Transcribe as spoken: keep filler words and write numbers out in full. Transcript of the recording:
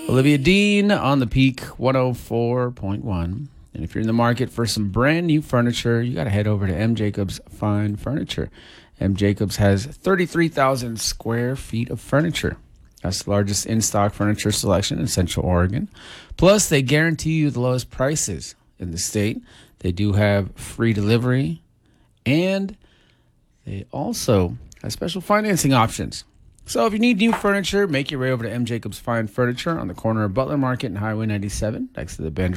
Olivia Dean on the Peak one oh four point one. And if you're in the market for some brand new furniture, you got to head over to M. Jacobs Fine Furniture. M. Jacobs has thirty-three thousand square feet of furniture. That's the largest in-stock furniture selection in Central Oregon. Plus, they guarantee you the lowest prices in the state. They do have free delivery, and they also have special financing options. So if you need new furniture, make your way over to M. Jacobs Fine Furniture on the corner of Butler Market and Highway ninety-seven, next to the Banjo